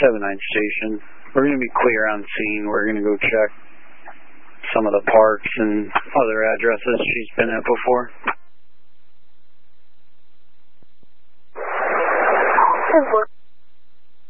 7-9 station. We're going to be clear on scene. We're going to go check some of the parks and other addresses she's been at before. 10-4.